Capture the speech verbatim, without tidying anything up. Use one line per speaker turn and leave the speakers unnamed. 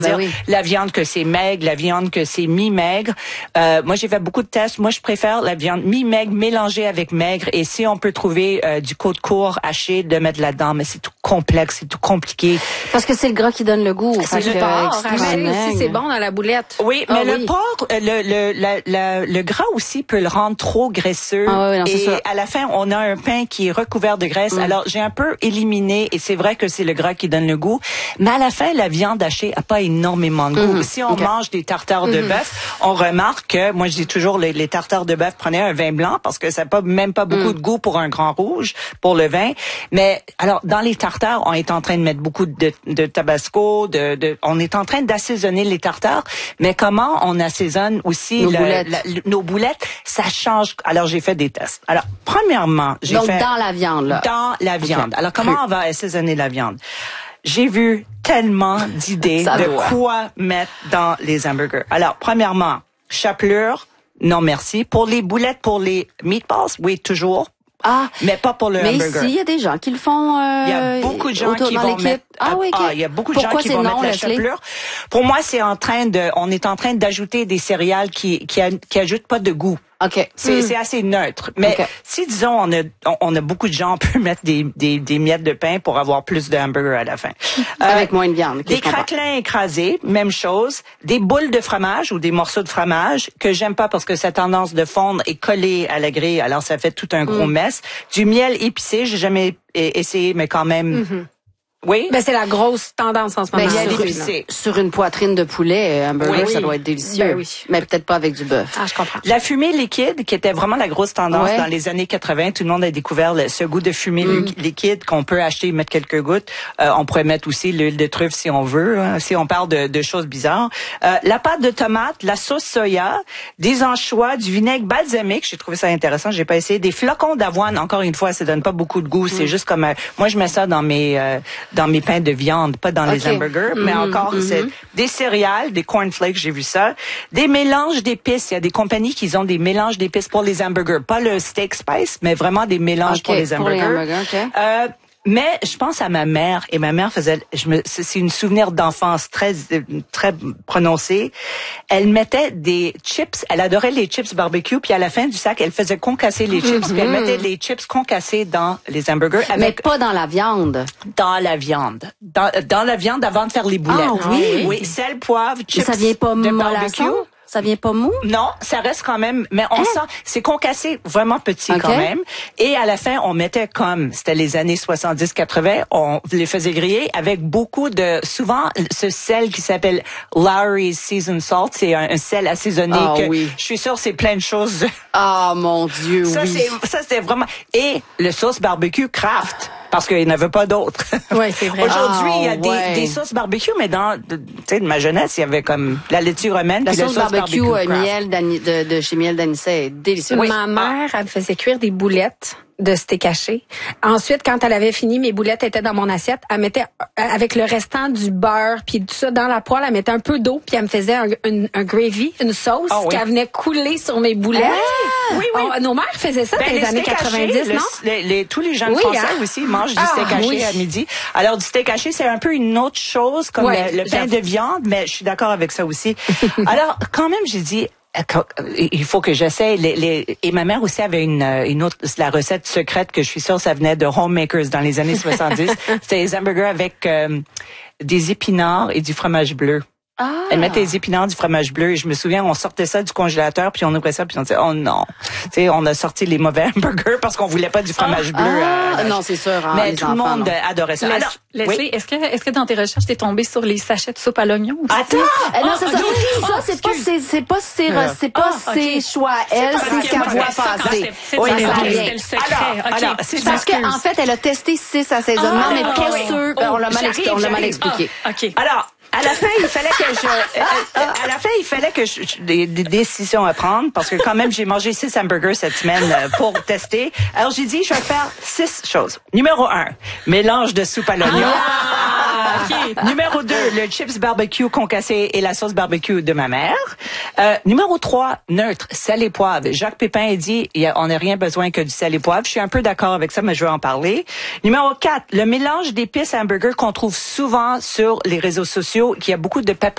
Ben oui.
La viande que c'est maigre, la viande que c'est mi-maigre. Euh, moi, j'ai fait beaucoup de tests. Moi, je préfère la viande mi-maigre mélangée avec maigre. Et si on peut trouver euh, du côte court haché, de mettre là-dedans. Mais c'est tout complexe, c'est tout compliqué.
Parce que c'est le gras qui donne le goût.
C'est le porc. Haché aussi, c'est bon dans la boulette.
Oui, mais
ah,
le
oui.
porc, le, le, la, la, le gras aussi peut le rendre trop graisseux.
Ah, oui, non,
et
ça.
à la fin, on a un pain qui est recouvert de graisse. Mm. Alors, j'ai un peu éliminé, et c'est vrai que c'est le gras qui donne le goût. Mais à la fin, la viande hachée a pas énormément de goût. Mm-hmm. Si on okay. mange des tartares mm-hmm. de bœuf, on remarque que, moi je dis toujours, les, les tartares de bœuf, prenez un vin blanc parce que ça n'a pas même pas beaucoup mm. de goût pour un grand rouge, pour le vin. Mais alors, dans les tartares, on est en train de mettre beaucoup de, de tabasco, de, de, on est en train d'assaisonner les tartares. Mais comment on assaisonne aussi
nos,
le,
boulettes.
La, le, nos boulettes, ça change. Alors, j'ai fait des tests. Alors, premièrement, j'ai
Donc,
fait...
dans la viande, là.
Dans la viande.
Okay.
Alors, comment on va assaisonner la viande? J'ai vu tellement d'idées de
doit.
quoi mettre dans les hamburgers. Alors, premièrement, chapelure, non merci. Pour les boulettes, pour les meatballs, oui, toujours.
Ah,
mais pas pour le
mais
hamburger.
Mais ici, il y a des gens qui le font. Euh,
il y a beaucoup de gens qui vont mettre.
Ah oui, okay.
Ah, il y a beaucoup de
Pourquoi
gens qui vont
non,
mettre la
Leslie?
chapelure. Pour moi, c'est en train de, on est en train d'ajouter des céréales qui qui, a, qui ajoutent pas de goût.
OK.
C'est
mm.
c'est assez neutre. Mais
okay.
si, disons, on a on, on a beaucoup de gens, on peut mettre des des des miettes de pain pour avoir plus de hamburger à la fin.
Avec euh, moins de viande.
Des craquelins écrasés, même chose. Des boules de fromage ou des morceaux de fromage que j'aime pas parce que ça a tendance de fondre et coller à la grille. Alors, ça fait tout un gros mm. mess. Du miel épicé, j'ai jamais essayé, mais quand même...
Mm-hmm.
Oui.
Ben, c'est la grosse tendance en ce moment.
Ben, sur, une, sur une poitrine de poulet, un burger,
oui.
ça doit être délicieux.
Ben, oui.
Mais peut-être pas avec du bœuf.
Ah, je comprends.
La fumée liquide, qui était vraiment la grosse tendance
ouais.
dans les années quatre-vingts, tout le monde a découvert le, ce goût de fumée mm. liquide qu'on peut acheter et mettre quelques gouttes. Euh, on pourrait mettre aussi l'huile de truffe si on veut, hein, si on parle de, de choses bizarres. Euh, la pâte de tomate, la sauce soya, des anchois, du vinaigre balsamique, j'ai trouvé ça intéressant, j'ai pas essayé. Des flocons d'avoine, encore une fois, ça donne pas beaucoup de goût. Mm. C'est juste comme, euh, moi je mets ça dans mes euh, dans mes pains de viande. Pas dans okay. les hamburgers, mm-hmm, mais encore, mm-hmm. c'est des céréales, des cornflakes, j'ai vu ça. Des mélanges d'épices. Il y a des compagnies qui ont des mélanges d'épices pour les hamburgers. Pas le steak spice, mais vraiment des mélanges
okay,
pour les hamburgers.
Pour les hamburgers okay.
euh, mais je pense à ma mère, et ma mère faisait, je me, c'est une souvenir d'enfance très, très prononcé. Elle mettait des chips, elle adorait les chips barbecue, puis à la fin du sac, elle faisait concasser les chips, mm-hmm. puis elle mettait les chips concassés dans les hamburgers.
Avec, mais pas dans la viande.
Dans la viande. Dans, dans la viande avant de faire les boulettes.
Ah oui?
Oui, sel, poivre, chips
mais ça vient pas
de barbecue.
Ça vient pas mou?
Non, ça reste quand même, mais on hein? sent, c'est concassé vraiment petit okay. quand même. Et à la fin, on mettait comme, c'était les années soixante-dix quatre-vingts, on les faisait griller avec beaucoup de, souvent, ce sel qui s'appelle Lawry's Seasoned Salt. C'est un, un sel assaisonné
oh,
que,
oui.
je suis sûre, c'est plein de choses.
Ah, oh, mon Dieu,
ça,
oui.
c'est, ça, c'était vraiment, et le sauce barbecue Kraft. Parce qu'il n'y en avait pas d'autres.
Oui, c'est vrai.
Aujourd'hui, il y a
oh,
des,
ouais.
des sauces barbecue, mais dans, tu sais, de ma jeunesse, il y avait comme la laitue romaine,
la
puis
sauce
la sauce
barbecue,
barbecue
euh, miel de, de chez Miel d'Anisset est délicieuse.
Oui. Ma mère, elle me faisait cuire des boulettes de steak haché. Ensuite, quand elle avait fini, mes boulettes étaient dans mon assiette. Elle mettait, avec le restant du beurre, puis tout ça dans la poêle, elle mettait un peu d'eau, puis elle me faisait un, un, un gravy, une sauce, oh, oui. qu'elle venait couler sur mes boulettes.
Ah,
oui, oui. On, nos mères faisaient ça ben, dans les, les années quatre-vingt-dix, haché, non?
Le, les, les, tous les jeunes oui, Français hein? aussi mangent du ah, steak haché oui. à midi. Alors, du steak haché, c'est un peu une autre chose, comme ouais, le, le pain de viande, mais je suis d'accord avec ça aussi. Alors, quand même, j'ai dit, il faut que j'essaie. Les, les, et ma mère aussi avait une, une autre, la recette secrète que je suis sûre ça venait de Homemakers dans les années soixante-dix. C'était des hamburgers avec euh, des épinards et du fromage bleu.
Ah.
Elle mettait des épinards, du fromage bleu, et je me souviens, on sortait ça du congélateur, puis on ouvrait ça, puis on disait, oh non. Tu sais, on a sorti les mauvais hamburgers parce qu'on voulait pas du fromage
ah.
bleu.
Ah.
Euh,
non, c'est sûr. Hein,
mais tout
enfants,
le monde
non.
adorait ça.
Les,
Alors,
Leslie,
oui?
est-ce que, est-ce que dans tes recherches, t'es tombée sur les sachets de soupe à l'oignon aussi?
Attends!
Euh, non, c'est ça.
Oh,
ça, c'est pas ses, c'est pas ses, c'est pas
oh,
ses choix. Elle, c'est ce qu'elle voit passer.
Oui, c'était le secret.
Alors, alors, c'est
parce qu'en fait, elle a testé six assaisonnements,
oh,
mais pas
oui.
sûr.
Oh,
on l'a mal, expli- on l'a mal expliqué.
Oh, OK.
Alors, à la fin, il fallait que je, euh, à la fin, il fallait que je, des, des décisions à prendre parce que quand même, j'ai mangé six hamburgers cette semaine euh, pour tester. Alors, j'ai dit, je vais faire six choses. Numéro un, mélange de soupe à l'oignon.
Ah, okay.
Numéro deux, le chips barbecue concassé et la sauce barbecue de ma mère. Euh, numéro trois, neutre, sel et poivre. Jacques Pépin a dit, y a, on n'a rien besoin que du sel et poivre. Je suis un peu d'accord avec ça, mais je vais en parler. Numéro quatre, le mélange d'épices à hamburger qu'on trouve souvent sur les réseaux sociaux, qui a beaucoup de paprika